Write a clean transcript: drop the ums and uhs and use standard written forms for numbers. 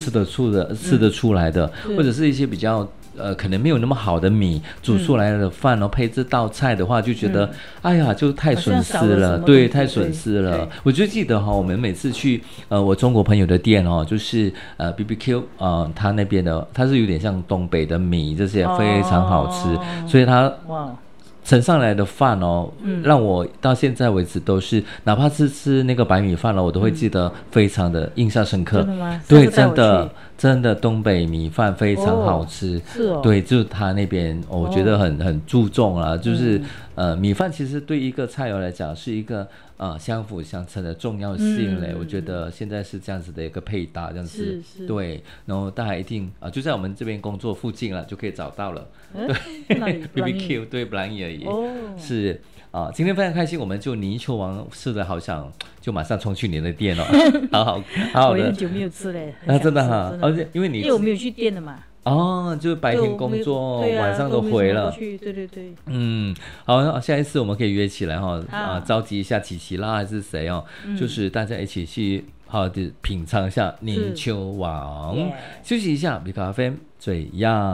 吃得出来的，或者是一些比较可能没有那么好的米煮出来的饭配这道菜的话，就觉得哎呀，就太损失了，对，太损失了。我就记得我们每次去我中国朋友的店就是BBQ 他那边的，他是有点像东北的米，这些非常好吃，所以他盛上来的饭让我到现在为止都是，哪怕是吃那个白米饭我都会记得非常的印象深刻。 真的吗？ 对，真的东北米饭非常好吃。 是哦。 对，就是他那边我觉得很注重啦，就是米饭其实对一个菜肴来讲是一个相辅相成的重要性嘞。我觉得现在是这样子的一个配搭，这样子是对，然后大家一定就在我们这边工作附近了，就可以找到了。 对 BBQ 对布兰伊而已。是今天非常开心，我们就泥鳅王吃的好想就马上冲去你的店了。好好的， 我很久没有吃嘞。 真的而且因为我没有去店的嘛。 就是白天工作，晚上都回了。 对。 好，下一次我们可以约起来召集一下琪琪啦，还是谁就是大家一起去好的品尝一下泥鳅王。休息一下，比咖啡嘴样。